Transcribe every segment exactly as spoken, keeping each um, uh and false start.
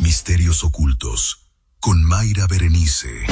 Misterios ocultos, con Mayra Berenice.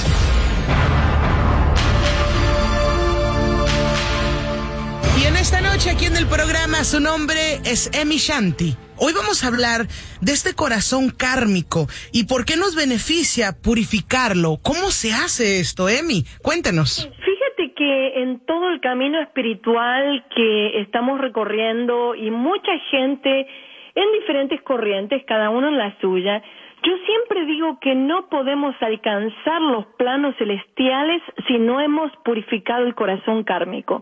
Y en esta noche aquí en el programa, su nombre es Emi Shanti. Hoy vamos a hablar de este corazón kármico y por qué nos beneficia purificarlo. ¿Cómo se hace esto, Emi? Cuéntanos. Fíjate que en todo el camino espiritual que estamos recorriendo y mucha gente en diferentes corrientes, cada uno en la suya, yo siempre digo que no podemos alcanzar los planos celestiales si no hemos purificado el corazón kármico.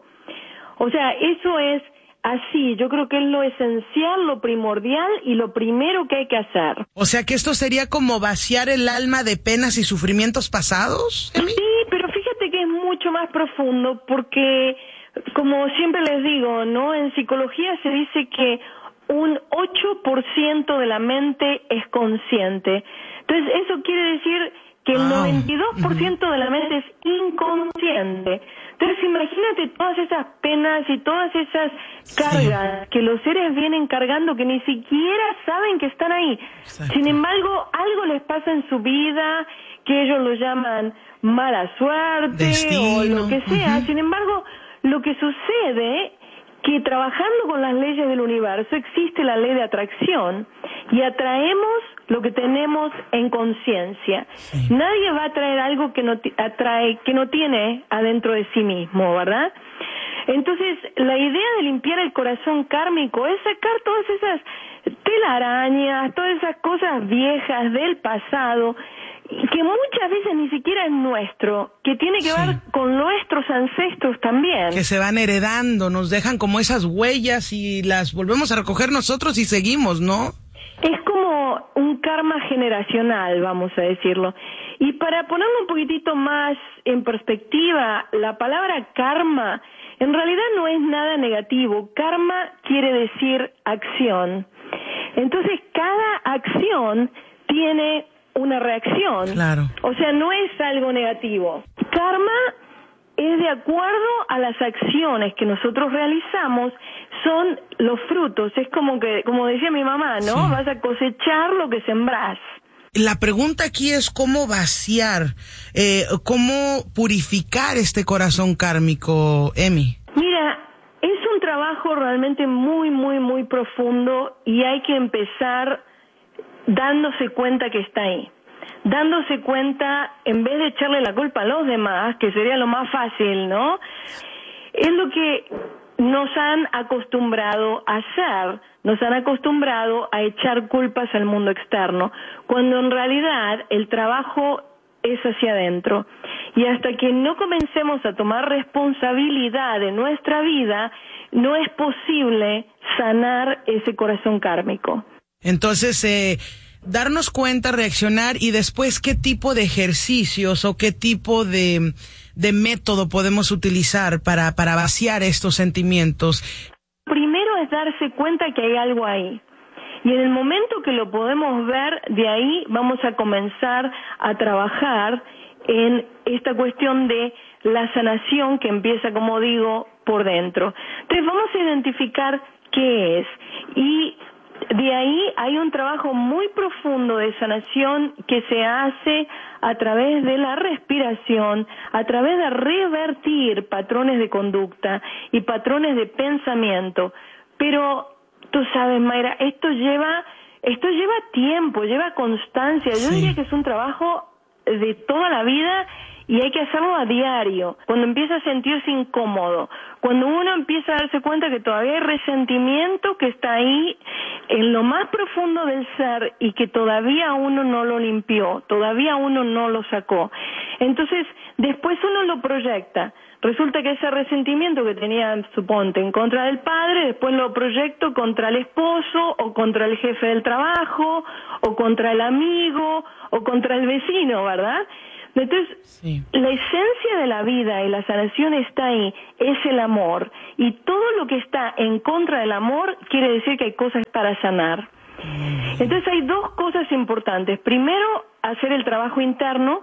O sea, eso es así, yo creo que es lo esencial, lo primordial y lo primero que hay que hacer. O sea, que esto sería como vaciar el alma de penas y sufrimientos pasados, ¿Emi? Sí, pero fíjate que es mucho más profundo porque, como siempre les digo, ¿no? En psicología se dice que un ocho por ciento de la mente es consciente. Entonces, eso quiere decir que el noventa y dos por ciento de la mente es inconsciente. Entonces, imagínate todas esas penas y todas esas cargas sí. que los seres vienen cargando que ni siquiera saben que están ahí. Exacto. Sin embargo, algo les pasa en su vida que ellos lo llaman mala suerte Destino. o lo que sea. Uh-huh. Sin embargo, lo que sucede que trabajando con las leyes del universo existe la ley de atracción y atraemos lo que tenemos en conciencia. Sí. Nadie va a atraer algo que no atrae, que no tiene adentro de sí mismo, ¿verdad? Entonces, la idea de limpiar el corazón kármico es sacar todas esas telarañas, todas esas cosas viejas del pasado, que muchas veces ni siquiera es nuestro, que tiene que sí. ver con nuestros ancestros también. Que se van heredando, nos dejan como esas huellas y las volvemos a recoger nosotros y seguimos, ¿no? Es como un karma generacional, vamos a decirlo. Y para ponerlo un poquitito más en perspectiva, la palabra karma en realidad no es nada negativo. Karma quiere decir acción. Entonces, cada acción tiene una reacción. Claro. O sea, no es algo negativo. Karma es de acuerdo a las acciones que nosotros realizamos, son los frutos. Es como que, como decía mi mamá, ¿no? Sí. Vas a cosechar lo que sembrás. La pregunta aquí es cómo vaciar, eh, cómo purificar este corazón kármico, Emi. Mira, es un trabajo realmente muy, muy, muy profundo y hay que empezar dándose cuenta que está ahí. Dándose cuenta, en vez de echarle la culpa a los demás, que sería lo más fácil, ¿no? Es lo que nos han acostumbrado a hacer, nos han acostumbrado a echar culpas al mundo externo, cuando en realidad el trabajo es hacia adentro. Y hasta que no comencemos a tomar responsabilidad de nuestra vida, no es posible sanar ese corazón kármico. Entonces, eh, darnos cuenta, reaccionar y después qué tipo de ejercicios o qué tipo de, de método podemos utilizar para, para vaciar estos sentimientos. Primero es darse cuenta que hay algo ahí. Y en el momento que lo podemos ver, de ahí vamos a comenzar a trabajar en esta cuestión de la sanación que empieza, como digo, por dentro. Entonces vamos a identificar qué es. Y de ahí hay un trabajo muy profundo de sanación que se hace a través de la respiración, a través de revertir patrones de conducta y patrones de pensamiento. Pero tú sabes, Mayra, esto lleva, esto lleva tiempo, lleva constancia. Yo sí. diría que es un trabajo de toda la vida y hay que hacerlo a diario. Cuando empieza a sentirse incómodo, cuando uno empieza a darse cuenta que todavía hay resentimiento que está ahí en lo más profundo del ser y que todavía uno no lo limpió, todavía uno no lo sacó. Entonces, después uno lo proyecta. Resulta que ese resentimiento que tenía, suponte, en contra del padre, después lo proyecto contra el esposo, o contra el jefe del trabajo, o contra el amigo, o contra el vecino, ¿verdad? Entonces, sí. la esencia de la vida y la sanación está ahí, es el amor. Y todo lo que está en contra del amor quiere decir que hay cosas para sanar. Entonces hay dos cosas importantes. Primero, hacer el trabajo interno,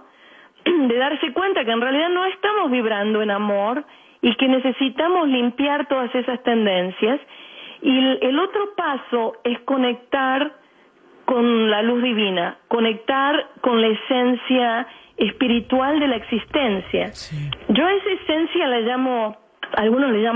de darse cuenta que en realidad no estamos vibrando en amor y que necesitamos limpiar todas esas tendencias. Y el otro paso es conectar con la luz divina, conectar con la esencia espiritual de la existencia. Sí. Yo a esa esencia la llamo, algunos le llaman